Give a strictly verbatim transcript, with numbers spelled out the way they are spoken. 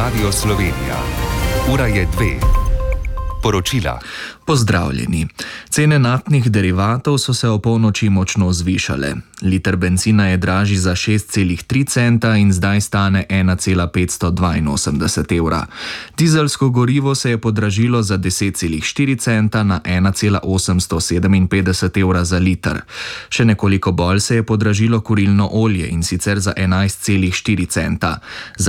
Radio Slovenija. Ura je dve. Poročila. Pozdravljeni. Cene naftnih derivatov so se opolnoči močno zvišale. Liter bencina je dražji za šest celih tri centa in zdaj stane ena celih petsto dvainosemdeset evra. Dizelsko gorivo se je podražilo za deset celih štiri centa na ena celih osemsto sedeminpetdeset evra za liter. Še nekoliko bolj se je podražilo kurilno olje, in sicer za enajst celih štiri centa. Za